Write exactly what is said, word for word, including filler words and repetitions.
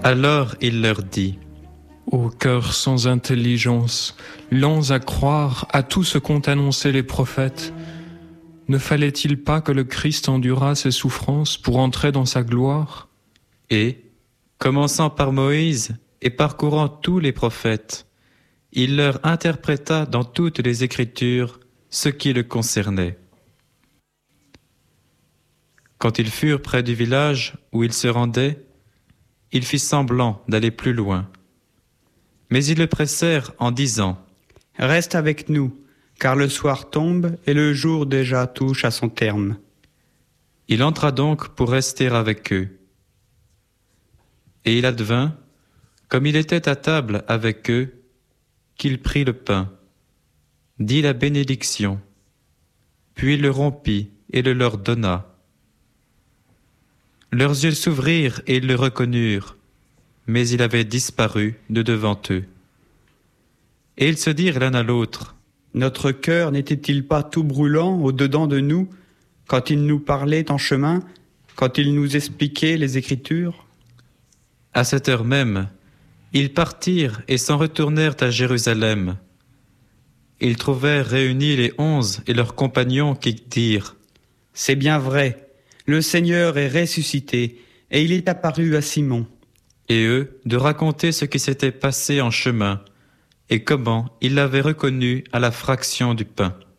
Alors il leur dit: Ô cœur sans intelligence, lents à croire à tout ce qu'ont annoncé les prophètes, ne fallait-il pas que le Christ endurât ses souffrances pour entrer dans sa gloire? Et, commençant par Moïse et parcourant tous les prophètes, il leur interpréta dans toutes les Écritures ce qui le concernait. Quand ils furent près du village où il se rendait, il fit semblant d'aller plus loin. Mais ils le pressèrent en disant: « Reste avec nous, car le soir tombe et le jour déjà touche à son terme. » Il entra donc pour rester avec eux. Et il advint, comme il était à table avec eux, qu'il prit le pain, dit la bénédiction, puis il le rompit et le leur donna. Leurs yeux s'ouvrirent et ils le reconnurent, mais il avait disparu de devant eux. Et ils se dirent l'un à l'autre: « Notre cœur n'était-il pas tout brûlant au-dedans de nous, quand il nous parlait en chemin, quand il nous expliquait les Écritures ?» À cette heure même, ils partirent et s'en retournèrent à Jérusalem. Ils trouvèrent réunis les onze et leurs compagnons qui dirent: « C'est bien vrai, le Seigneur est ressuscité et il est apparu à Simon. » Et eux, de raconter ce qui s'était passé en chemin et comment ils l'avaient reconnu à la fraction du pain.